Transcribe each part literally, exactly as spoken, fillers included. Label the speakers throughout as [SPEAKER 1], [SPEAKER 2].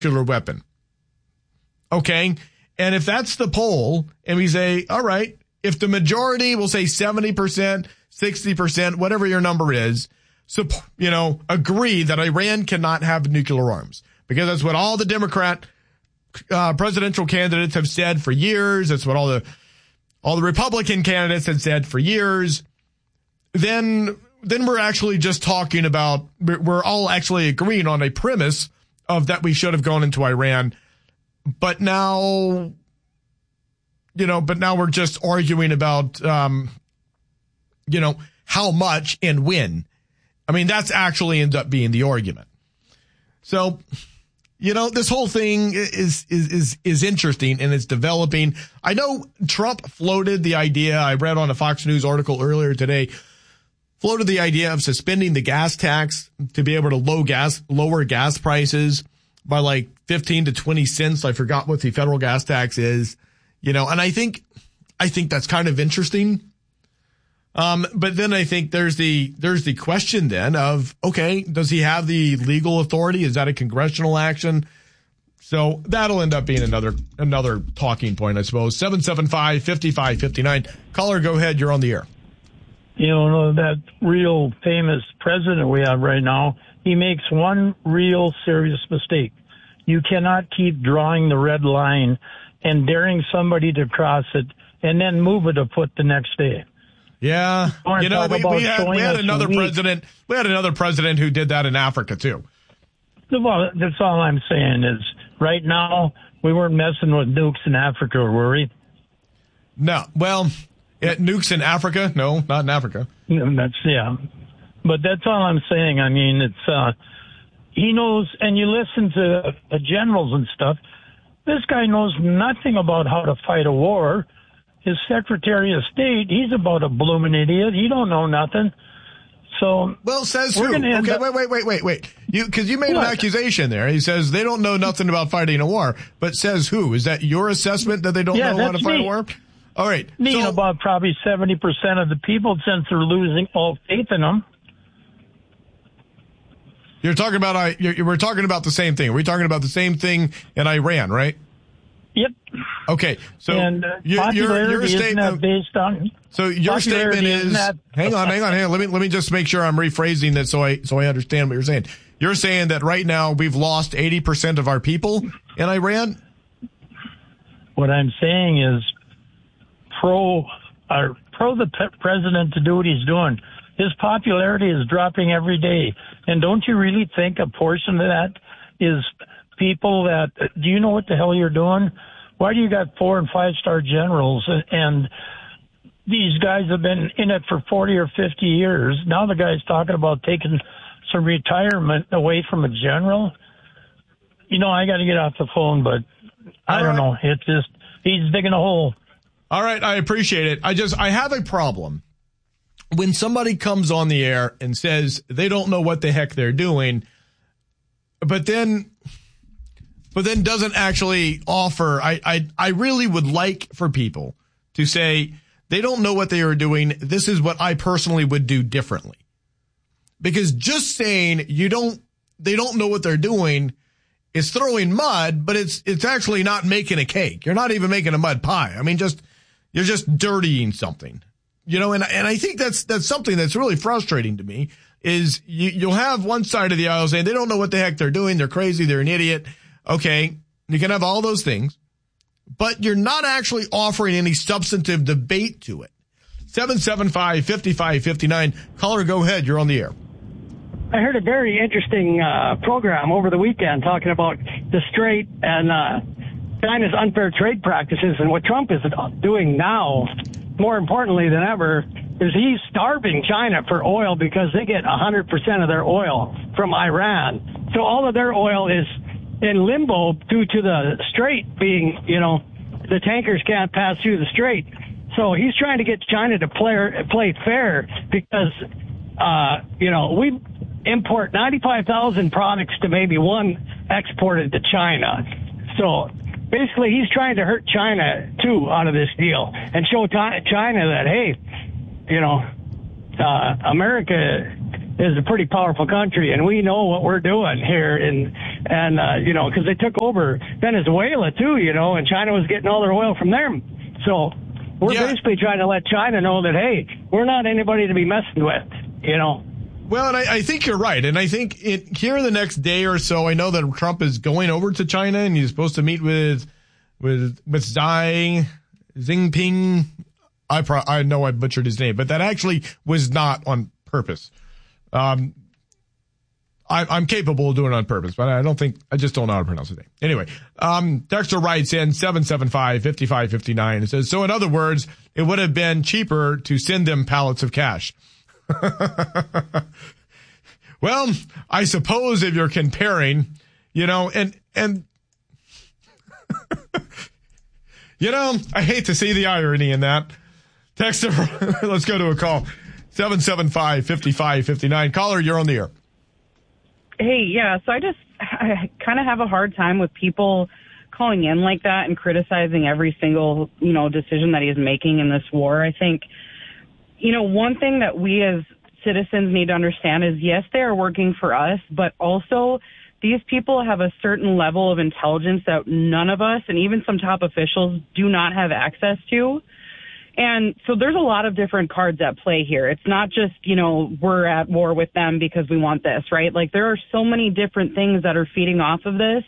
[SPEAKER 1] nuclear weapon. Okay? And if that's the poll, and we say, all right, if the majority will say seventy percent, sixty percent, whatever your number is, so, you know, agree that Iran cannot have nuclear arms, because that's what all the Democrat uh, presidential candidates have said for years. That's what all the all the Republican candidates have said for years. Then, then we're actually just talking about, we're all actually agreeing on a premise of that we should have gone into Iran. But now, you know, but now we're just arguing about, um, you know, how much and when. I mean, that's actually ends up being the argument. So, you know, this whole thing is, is, is, is interesting, and it's developing. I know Trump floated the idea. I read on a Fox News article earlier today, floated the idea of suspending the gas tax to be able to low gas, lower gas prices by like fifteen to twenty cents. I forgot what the federal gas tax is, you know, and I think, I think that's kind of interesting. Um, but then I think there's the, there's the question then of, okay, does he have the legal authority? Is that a congressional action? So that'll end up being another, another talking point, I suppose. seven seven five, five five five nine. Caller, go ahead. You're on the air.
[SPEAKER 2] You know, that real famous president we have right now, he makes one real serious mistake. You cannot keep drawing the red line and daring somebody to cross it and then move it a foot the next day.
[SPEAKER 1] Yeah, you know, we, we had, we had another president. We had another president who did that in Africa too.
[SPEAKER 2] Well, that's all I'm saying is right now we weren't messing with nukes in Africa, were we?
[SPEAKER 1] No. Well, yeah, nukes in Africa? No, not in Africa.
[SPEAKER 2] That's yeah, but that's all I'm saying. I mean, it's uh, he knows, and you listen to the generals and stuff. This guy knows nothing about how to fight a war. His Secretary of State, he's about a blooming idiot. He don't know nothing. So,
[SPEAKER 1] well, says who? Okay, up- wait, wait, wait, wait, wait. You, because you made what? an accusation there. He says they don't know nothing about fighting a war, but says who? Is that your assessment that they don't
[SPEAKER 2] yeah,
[SPEAKER 1] know how to fight
[SPEAKER 2] me.
[SPEAKER 1] a war? All right.
[SPEAKER 2] Me
[SPEAKER 1] so,
[SPEAKER 2] about probably seventy percent of the people, since they're losing all faith in them.
[SPEAKER 1] You're talking about, I. You're, we're talking about the same thing. We're talking about the same thing in Iran, right?
[SPEAKER 2] Yep.
[SPEAKER 1] Okay, so
[SPEAKER 2] and, uh,
[SPEAKER 1] your, your, your statement
[SPEAKER 2] based on
[SPEAKER 1] so your statement is
[SPEAKER 2] that,
[SPEAKER 1] hang on, hang on, hang on. Let me let me just make sure I'm rephrasing that so I so I understand what you're saying. You're saying that right now we've lost eighty percent of our people in Iran?
[SPEAKER 2] What I'm saying is pro uh, pro the pe- president to do what he's doing. His popularity is dropping every day, and don't you really think a portion of that is people that, do you know what the hell you're doing? Why do you got four and five star generals and these guys have been in it for forty or fifty years? Now the guy's talking about taking some retirement away from a general. You know, I got to get off the phone, but I All don't right. know. It's just, he's digging a hole.
[SPEAKER 1] All right. I appreciate it. I just, I have a problem when somebody comes on the air and says they don't know what the heck they're doing, but then But then doesn't actually offer. I, I I really would like for people to say they don't know what they are doing. This is what I personally would do differently. Because just saying you don't, they don't know what they're doing is throwing mud, but it's it's actually not making a cake. You're not even making a mud pie. I mean, just you're just dirtying something, you know. And and I think that's that's something that's really frustrating to me. Is you you'll have one side of the aisle saying they don't know what the heck they're doing. They're crazy. They're an idiot. Okay, you can have all those things, but you're not actually offering any substantive debate to it. seven seven five, five five five nine. Caller, go ahead. You're on the air.
[SPEAKER 3] I heard a very interesting uh, program over the weekend talking about the Strait and uh, China's unfair trade practices, and what Trump is doing now, more importantly than ever, is he's starving China for oil because they get one hundred percent of their oil from Iran. So all of their oil is in limbo due to the Strait being, you know, the tankers can't pass through the Strait. So he's trying to get China to play, play fair because, uh, you know, we import ninety-five thousand products to maybe one exported to China. So basically he's trying to hurt China, too, out of this deal and show t- China that, hey, you know, uh, America is a pretty powerful country, and we know what we're doing here in And, uh, you know, because they took over Venezuela, too, you know, and China was getting all their oil from them. So we're yeah. basically trying to let China know that, hey, we're not anybody to be messing with, you know.
[SPEAKER 1] Well, and I, I think you're right. And I think it, here in the next day or so, I know that Trump is going over to China and he's supposed to meet with with with Xi Jinping. I pro- I know I butchered his name, but that actually was not on purpose. Um, I, I'm capable of doing it on purpose, but I don't think, I just don't know how to pronounce his name. Anyway, um, Dexter writes in seven seven five, five five five nine. It says, so in other words, it would have been cheaper to send them pallets of cash. Well, I suppose if you're comparing, you know, and, and, you know, I hate to see the irony in that. Dexter, let's go to a call. seven seven five, five five five nine. Caller, you're on the air.
[SPEAKER 4] Hey, yeah, so I just I kind of have a hard time with people calling in like that and criticizing every single, you know, decision that he's making in this war. I think, you know, one thing that we as citizens need to understand is, yes, they are working for us, but also these people have a certain level of intelligence that none of us, and even some top officials, do not have access to. And so there's a lot of different cards at play here. It's not just, you know, we're at war with them because we want this, right? Like, there are so many different things that are feeding off of this.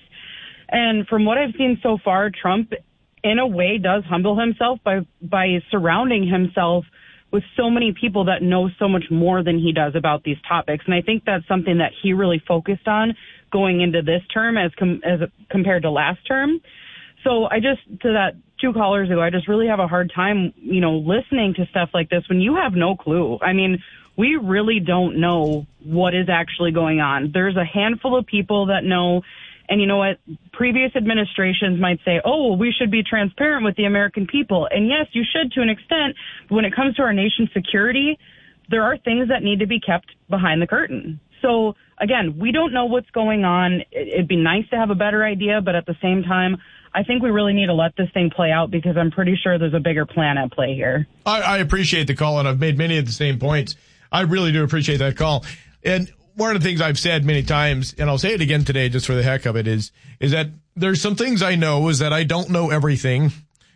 [SPEAKER 4] And from what I've seen so far, Trump, in a way, does humble himself by, by surrounding himself with so many people that know so much more than he does about these topics. And I think that's something that he really focused on going into this term as com- as compared to last term. So I just, to that two callers ago, I just really have a hard time, you know, listening to stuff like this when you have no clue. I mean, we really don't know what is actually going on. There's a handful of people that know, and you know what? Previous administrations might say, oh, well, we should be transparent with the American people. And yes, you should to an extent. But when it comes to our nation's security, there are things that need to be kept behind the curtain. So again, we don't know what's going on. It'd be nice to have a better idea, but at the same time, I think we really need to let this thing play out because I'm pretty sure there's a bigger plan at play here.
[SPEAKER 1] I, I appreciate the call, and I've made many of the same points. I really do appreciate that call. And one of the things I've said many times, and I'll say it again today just for the heck of it, is is that there's some things I know is that I don't know everything,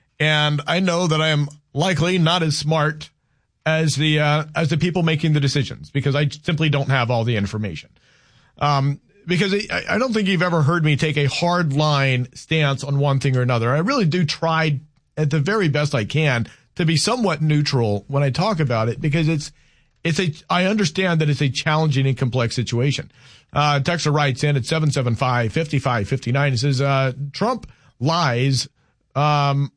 [SPEAKER 1] and I know that I am likely not as smart as the uh, as the people making the decisions because I simply don't have all the information. Um, because I, I don't think you've ever heard me take a hard line stance on one thing or another. I really do try at the very best I can to be somewhat neutral when I talk about it because it's It's a, I understand that it's a challenging and complex situation. Uh, Texter writes in at seven seven five, five five five nine. It says, uh, Trump lies, um,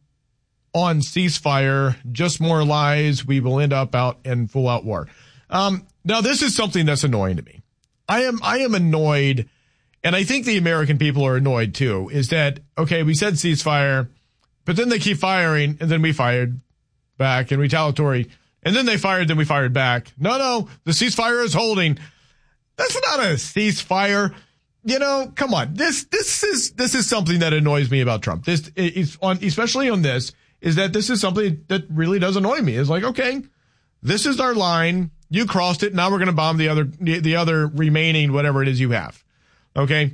[SPEAKER 1] on ceasefire, just more lies. We will end up out in full out war. Um, now this is something that's annoying to me. I am, I am annoyed. And I think the American people are annoyed too, is that, okay, we said ceasefire, but then they keep firing and then we fired back in retaliatory. And then they fired, then we fired back. No, no, the ceasefire is holding. That's not a ceasefire. You know, come on. This, this is, this is something that annoys me about Trump. This is on, especially on this, is that this is something that really does annoy me. It's like, okay, this is our line. You crossed it. Now we're going to bomb the other, the other remaining, whatever it is you have. Okay.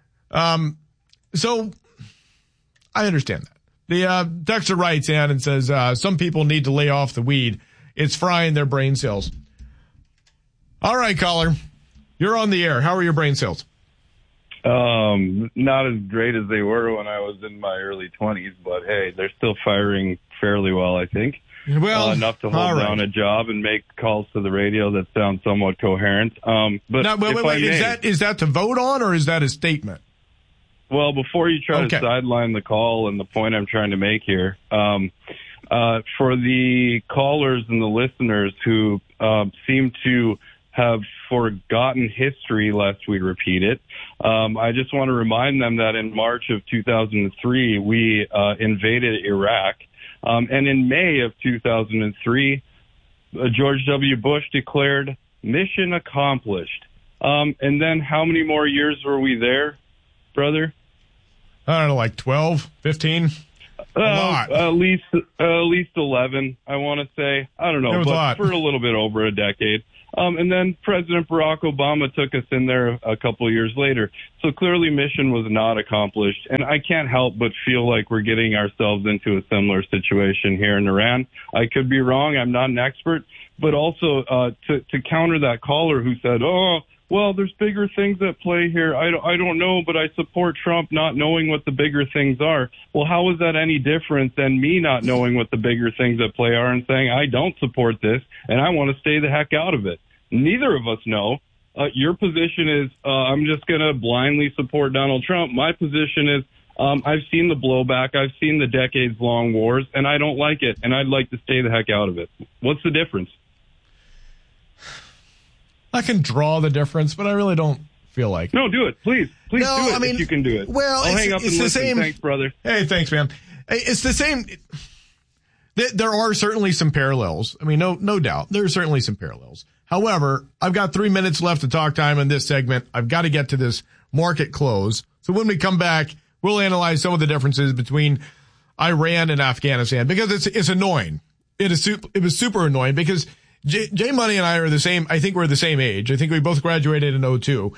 [SPEAKER 1] Um, so I understand that. The, uh, Dexter writes in and says, uh, some people need to lay off the weed. It's frying their brain cells. All right, caller. You're on the air. How are your brain cells?
[SPEAKER 5] Um, not as great as they were when I was in my early twenties, but hey, they're still firing fairly well, I think.
[SPEAKER 1] Well,
[SPEAKER 5] uh, enough to hold
[SPEAKER 1] right.
[SPEAKER 5] down a job and make calls to the radio that sound somewhat coherent. Um, but
[SPEAKER 1] now, wait,
[SPEAKER 5] if
[SPEAKER 1] wait, wait.
[SPEAKER 5] I may,
[SPEAKER 1] is that is that to vote on or is that a statement?
[SPEAKER 5] Well, before you try
[SPEAKER 1] okay.
[SPEAKER 5] to sideline the call and the point I'm trying to make here, um, Uh, for the callers and the listeners who uh, seem to have forgotten history lest we repeat it, um, I just want to remind them that in March of two thousand three, we uh, invaded Iraq. Um, and in May of two thousand three, uh, George W. Bush declared mission accomplished. Um, and then how many more years were we there, brother?
[SPEAKER 1] I don't know, like twelve, fifteen? A lot.
[SPEAKER 5] Uh, at least, uh, at least eleven, I want to say. I don't know, but for a little bit over a decade. Um, and then President Barack Obama took us in there a couple of years later. So clearly mission was not accomplished. And I can't help but feel like we're getting ourselves into a similar situation here in Iran. I could be wrong. I'm not an expert. But also uh, to, to counter that caller who said, oh, well, there's bigger things at play here. I don't, I don't know, but I support Trump not knowing what the bigger things are. Well, how is that any different than me not knowing what the bigger things at play are and saying I don't support this and I want to stay the heck out of it? Neither of us know. Uh, your position is uh, I'm just going to blindly support Donald Trump. My position is um, I've seen the blowback. I've seen the decades-long wars, and I don't like it, and I'd like to stay the heck out of it. What's the difference?
[SPEAKER 1] I can draw the difference, but I really don't feel like it.
[SPEAKER 5] No, do it. Please. Please
[SPEAKER 1] no,
[SPEAKER 5] do it
[SPEAKER 1] I mean,
[SPEAKER 5] if you can do it.
[SPEAKER 1] Well,
[SPEAKER 5] I'll
[SPEAKER 1] it's,
[SPEAKER 5] hang up
[SPEAKER 1] it's
[SPEAKER 5] and
[SPEAKER 1] the
[SPEAKER 5] listen.
[SPEAKER 1] same.
[SPEAKER 5] Thanks, brother.
[SPEAKER 1] Hey, thanks, man. It's the same. There are certainly some parallels. I mean, no, no doubt. There are certainly some parallels. However, I've got three minutes left of talk time in this segment. I've got to get to this market close. So when we come back, we'll analyze some of the differences between Iran and Afghanistan because it's it's annoying. It is super, it was super annoying because J, J Money and I are the same. I think we're the same age. I think we both graduated in oh two,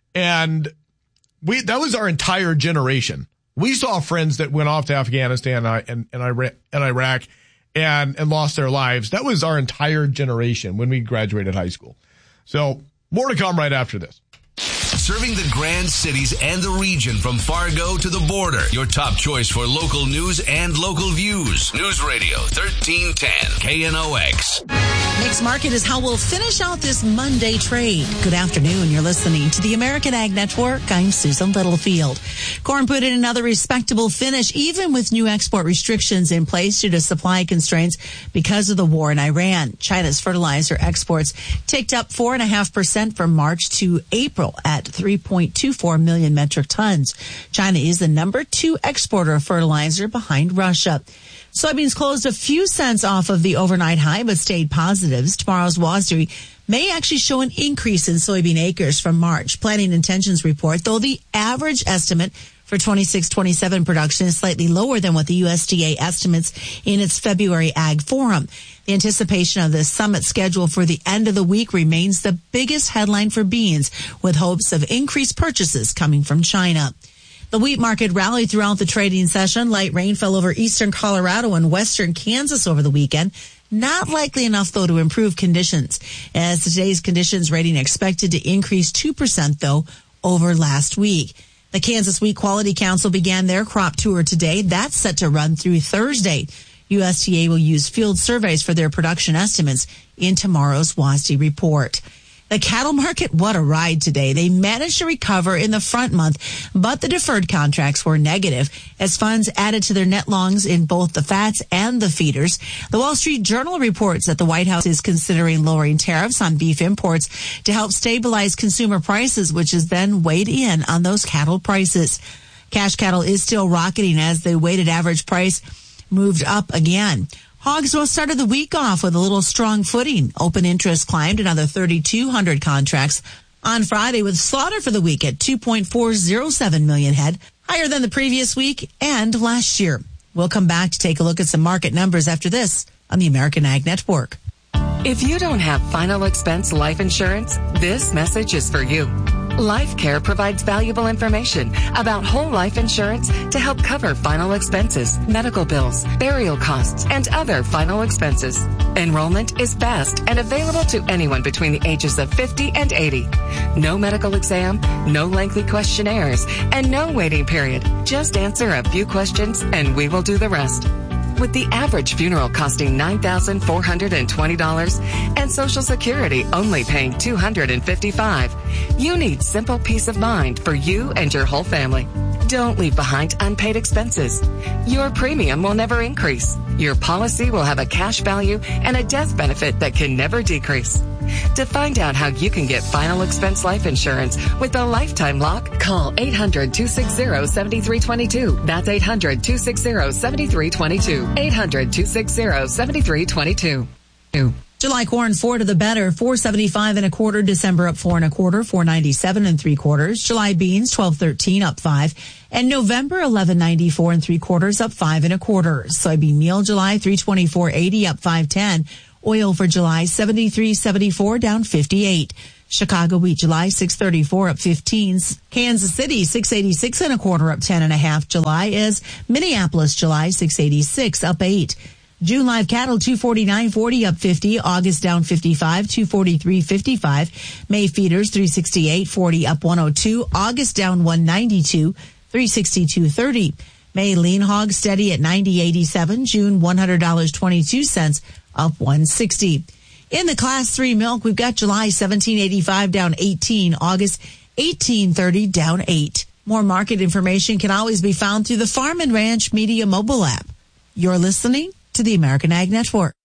[SPEAKER 1] and we that was our entire generation. We saw friends that went off to Afghanistan and and, and Iraq and Iraq and and lost their lives. That was our entire generation when we graduated high school. So more to come right after this.
[SPEAKER 6] Serving the Grand Cities and the region from Fargo to the border. Your top choice for local news and local views. News Radio thirteen ten K N O X.
[SPEAKER 7] Next market is how we'll finish out this Monday trade. Good afternoon. You're listening to the American Ag Network. I'm Susan Littlefield. Corn put in another respectable finish, even with new export restrictions in place due to supply constraints because of the war in Iran. China's fertilizer exports ticked up four point five percent from March to April at three point two four million metric tons. China is the number two exporter of fertilizer behind Russia. Soybeans closed a few cents off of the overnight high, but stayed positives. Tomorrow's WASDE may actually show an increase in soybean acres from March. Planting intentions report, though the average estimate for twenty-six twenty-seven production is slightly lower than what the U S D A estimates in its February Ag Forum. The anticipation of the summit schedule for the end of the week remains the biggest headline for beans, with hopes of increased purchases coming from China. The wheat market rallied throughout the trading session. Light rain fell over eastern Colorado and western Kansas over the weekend. Not likely enough, though, to improve conditions. As today's conditions rating expected to increase two percent, though, over last week. The Kansas Wheat Quality Council began their crop tour today. That's set to run through Thursday. U S D A will use field surveys for their production estimates in tomorrow's WASDE report. The cattle market, what a ride today. They managed to recover in the front month, but the deferred contracts were negative as funds added to their net longs in both the fats and the feeders. The Wall Street Journal reports that the White House is considering lowering tariffs on beef imports to help stabilize consumer prices, which has then weighed in on those cattle prices. Cash cattle is still rocketing as the weighted average price moved up again. Hogs will started the week off with a little strong footing. Open interest climbed another thirty-two hundred contracts on Friday, with slaughter for the week at two point four oh seven million head, higher than the previous week and last year. We'll come back to take a look at some market numbers after this on the American Ag Network.
[SPEAKER 8] If you don't have final expense life insurance, this message is for you. LifeCare provides valuable information about whole life insurance to help cover final expenses, medical bills, burial costs, and other final expenses. Enrollment is fast and available to anyone between the ages of fifty and eighty. No medical exam, no lengthy questionnaires, and no waiting period. Just answer a few questions and we will do the rest. With the average funeral costing nine thousand four hundred twenty dollars and Social Security only paying two hundred fifty-five dollars, you need simple peace of mind for you and your whole family. Don't leave behind unpaid expenses. Your premium will never increase. Your policy will have a cash value and a death benefit that can never decrease. To find out how you can get final expense life insurance with a lifetime lock, call eight hundred, two six zero, seven three two two. That's eight hundred, two six zero, seven three two two. eight hundred, two six zero, seven three two two.
[SPEAKER 7] July corn, four to the better, four seventy-five and a quarter. December up four and a quarter, four ninety-seven and three quarters. July beans, twelve thirteen up five. And November, eleven ninety-four and three quarters, up five and a quarter. Soybean meal, July, three twenty-four eighty up five ten. Oil for July, seventy-three seventy-four, down fifty-eight. Chicago wheat July, six thirty-four, up fifteen. Kansas City, six eighty-six and a quarter, up ten and a half. July is Minneapolis July, six eighty-six, up eight. June live cattle, two forty-nine forty, up fifty. August down fifty-five, two forty-three fifty-five. May feeders, three sixty-eight forty, up one oh two. August down one ninety-two, three sixty-two thirty. May lean hog steady at ninety eighty-seven. June, one hundred dollars and twenty-two cents, up one sixty. In the class three milk, we've got July seventeen eighty-five, down eighteen. August eighteen thirty, down eight. More market information can always be found through the Farm and Ranch Media mobile app. You're listening to the American Ag Network.